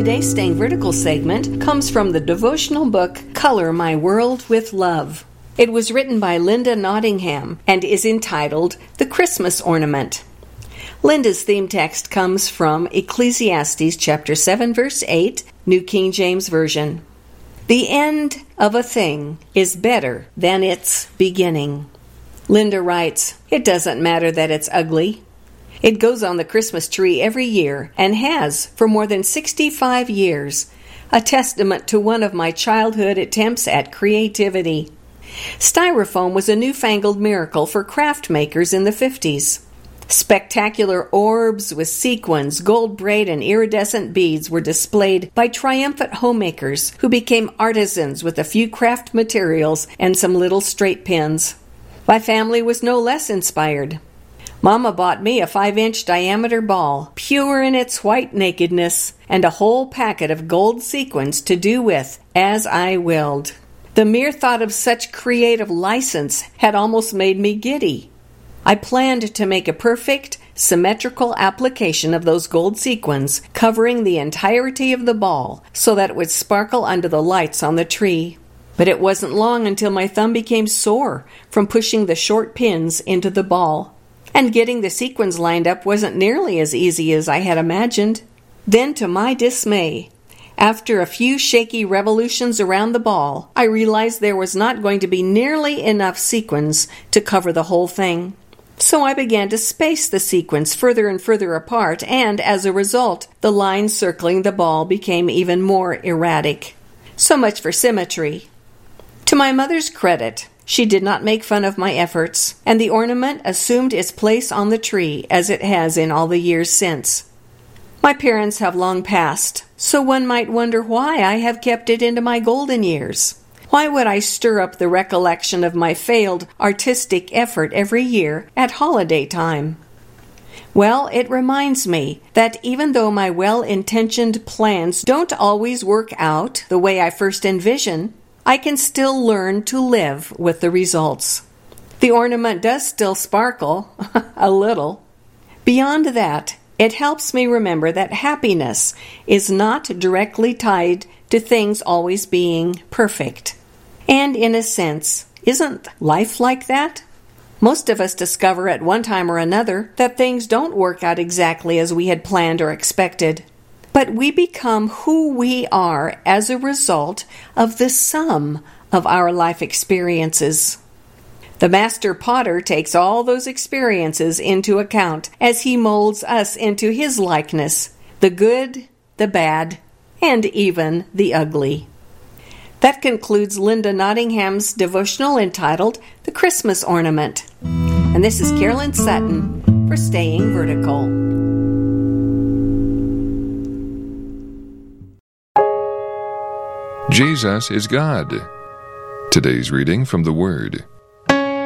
Today's Staying Vertical segment comes from the devotional book Color My World with Love. It was written by Linda Nottingham and is entitled The Christmas Ornament. Linda's theme text comes from Ecclesiastes chapter 7, verse 8, New King James Version. The end of a thing is better than its beginning. Linda writes, "It doesn't matter that it's ugly. It goes on the Christmas tree every year and has for more than 65 years, a testament to one of my childhood attempts at creativity. Styrofoam was a newfangled miracle for craft makers in the 50s. Spectacular orbs with sequins, gold braid, and iridescent beads were displayed by triumphant homemakers who became artisans with a few craft materials and some little straight pins. My family was no less inspired. Mama bought me a 5-inch diameter ball, pure in its white nakedness, and a whole packet of gold sequins to do with as I willed. The mere thought of such creative license had almost made me giddy. I planned to make a perfect, symmetrical application of those gold sequins, covering the entirety of the ball so that it would sparkle under the lights on the tree. But it wasn't long until my thumb became sore from pushing the short pins into the ball. And getting the sequins lined up wasn't nearly as easy as I had imagined. Then, to my dismay, after a few shaky revolutions around the ball, I realized there was not going to be nearly enough sequins to cover the whole thing. So I began to space the sequins further and further apart, and as a result, the lines circling the ball became even more erratic. So much for symmetry. To my mother's credit, she did not make fun of my efforts, and the ornament assumed its place on the tree as it has in all the years since. My parents have long passed, so one might wonder why I have kept it into my golden years. Why would I stir up the recollection of my failed artistic effort every year at holiday time? Well, it reminds me that even though my well-intentioned plans don't always work out the way I first envision, I can still learn to live with the results. The ornament does still sparkle, a little. Beyond that, it helps me remember that happiness is not directly tied to things always being perfect. And in a sense, isn't life like that? Most of us discover at one time or another that things don't work out exactly as we had planned or expected. But we become who we are as a result of the sum of our life experiences. The master potter takes all those experiences into account as he molds us into his likeness, the good, the bad, and even the ugly. That concludes Linda Nottingham's devotional entitled The Christmas Ornament. And this is Carolyn Sutton for Staying Vertical. Jesus is God. Today's reading from the Word.